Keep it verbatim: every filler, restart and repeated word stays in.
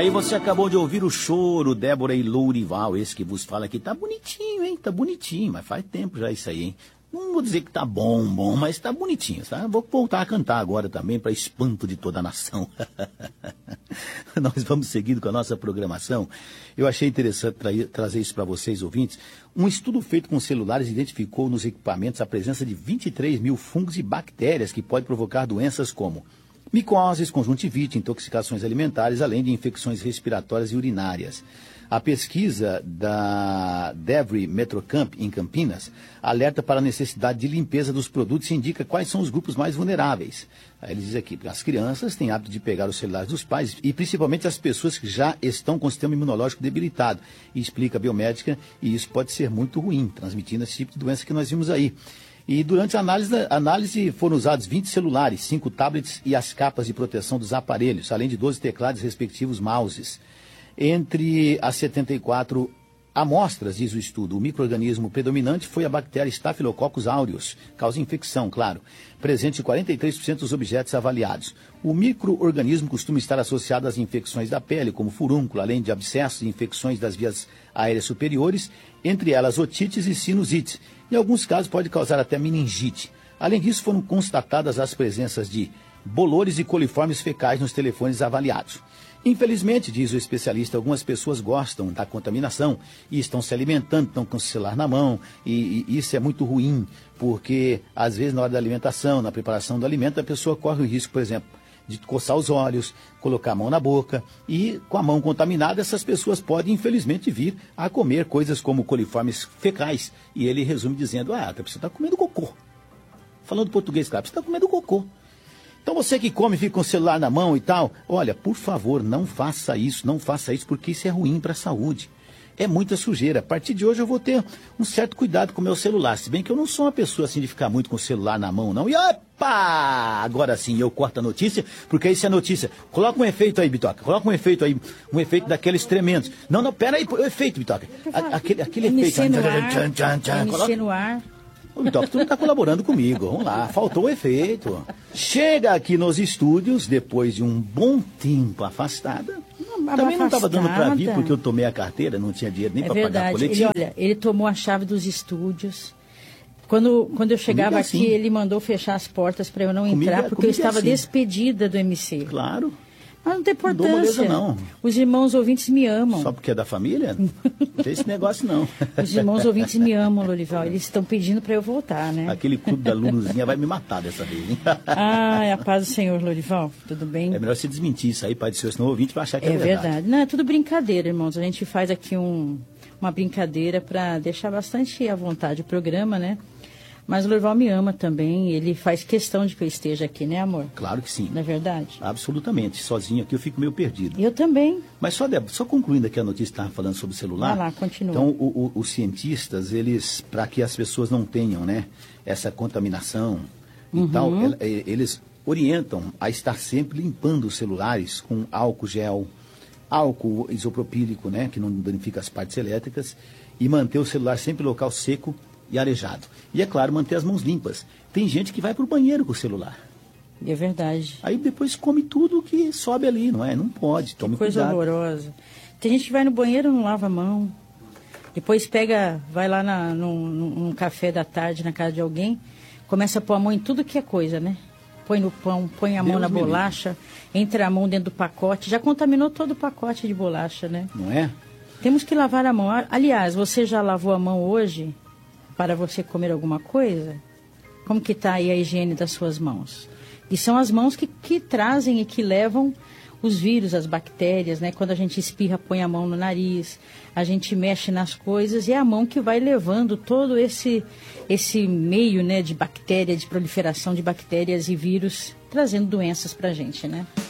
Aí você acabou de ouvir o choro, Débora e Lourival, esse que vos fala aqui. Tá bonitinho, hein? Tá bonitinho, mas faz tempo já isso aí, hein? Não vou dizer que tá bom, bom, mas tá bonitinho, tá? Vou voltar a cantar agora também, para espanto de toda a nação. Nós vamos seguindo com a nossa programação. Eu achei interessante tra trazer isso para vocês, ouvintes. Um estudo feito com celulares identificou nos equipamentos a presença de vinte e três mil fungos e bactérias que podem provocar doenças como micoses, conjuntivite, intoxicações alimentares, além de infecções respiratórias e urinárias. A pesquisa da Devry Metrocamp, em Campinas, alerta para a necessidade de limpeza dos produtos e indica quais são os grupos mais vulneráveis. Aí ele diz aqui, as crianças têm hábito de pegar os celulares dos pais e principalmente as pessoas que já estão com o sistema imunológico debilitado. E explica a biomédica, e isso pode ser muito ruim, transmitindo esse tipo de doença que nós vimos aí. E durante a análise, a análise foram usados vinte celulares, cinco tablets e as capas de proteção dos aparelhos, além de doze teclados e respectivos mouses. Entre as setenta e quatro amostras, diz o estudo, o micro-organismo predominante foi a bactéria Staphylococcus aureus, causa infecção, claro, presente em quarenta e três por cento dos objetos avaliados. O micro-organismo costuma estar associado às infecções da pele, como furúnculo, além de abscessos e infecções das vias aéreas superiores, entre elas otites e sinusite. Em alguns casos pode causar até meningite. Além disso, foram constatadas as presenças de bolores e coliformes fecais nos telefones avaliados. Infelizmente, diz o especialista, algumas pessoas gostam da contaminação e estão se alimentando, estão com o celular na mão, e, e isso é muito ruim, porque às vezes na hora da alimentação, na preparação do alimento, a pessoa corre o risco, por exemplo, de coçar os olhos, colocar a mão na boca, e com a mão contaminada, essas pessoas podem, infelizmente, vir a comer coisas como coliformes fecais. E ele resume dizendo, ah, você está comendo cocô. Falando português, claro, você está comendo cocô. Então você que come, fica com o celular na mão e tal, olha, por favor, não faça isso, não faça isso, porque isso é ruim para a saúde. É muita sujeira. A partir de hoje eu vou ter um certo cuidado com o meu celular, se bem que eu não sou uma pessoa assim de ficar muito com o celular na mão, não. E opa! Agora sim, eu corto a notícia, porque isso é notícia. Coloca um efeito aí, Bitoca, coloca um efeito aí, um efeito daqueles tremendos. Não, não, pera aí, o efeito, Bitoca. Aquele, aquele efeito. M C no ar, tchan, tchan, tchan. M C no ar. Ô, Bitoca, tu não está colaborando comigo. Vamos lá, faltou o efeito. Chega aqui nos estúdios, depois de um bom tempo afastada. Não, também não estava dando para vir, porque eu tomei a carteira, não tinha dinheiro nem é para pagar a coletiva. Ele, olha, ele tomou a chave dos estúdios. Quando, quando eu chegava aqui, assim, ele mandou fechar as portas para eu não comigo, entrar, porque eu estava assim, despedida do M C. Claro. Mas não tem importância. Não dou moleza, não. Os irmãos ouvintes me amam. Só porque é da família? Não tem esse negócio, não. Os irmãos ouvintes me amam, Lourival. Eles estão pedindo para eu voltar, né? Aquele clube da Luluzinha vai me matar dessa vez, hein? Ah, a paz do Senhor, Lourival. Tudo bem? É melhor você desmentir isso aí, Pai do Senhor, senão o ouvinte vai achar que é, é verdade. É verdade. Não, é tudo brincadeira, irmãos. A gente faz aqui um, uma brincadeira para deixar bastante à vontade o programa, né? Mas o Lourival me ama também, ele faz questão de que eu esteja aqui, né, amor? Claro que sim. Não é verdade? Absolutamente. Sozinho aqui eu fico meio perdido. Eu também. Mas só, Débora, só concluindo aqui a notícia que estava falando sobre o celular. Vai lá, continua. Então, o, o, os cientistas, eles, para que as pessoas não tenham, né, essa contaminação uhum. e tal, eles orientam a estar sempre limpando os celulares com álcool gel, álcool isopropílico, né, que não danifica as partes elétricas, e manter o celular sempre em local seco e arejado. E, é claro, manter as mãos limpas. Tem gente que vai para o banheiro com o celular. É verdade. Aí depois come tudo que sobe ali, não é? Não pode, tome coisa cuidado. Horrorosa. Tem gente que vai no banheiro e não lava a mão. Depois pega, vai lá na, num, num café da tarde na casa de alguém, começa a pôr a mão em tudo que é coisa, né? Põe no pão, põe a mão Deus na bolacha, entra a mão dentro do pacote. Já contaminou todo o pacote de bolacha, né? Não é? Temos que lavar a mão. Aliás, você já lavou a mão hoje para você comer alguma coisa? Como que está aí a higiene das suas mãos? E são as mãos que, que trazem e que levam os vírus, as bactérias, né? Quando a gente espirra, põe a mão no nariz, a gente mexe nas coisas e é a mão que vai levando todo esse, esse meio, né, de bactéria, de proliferação de bactérias e vírus, trazendo doenças para a gente, né?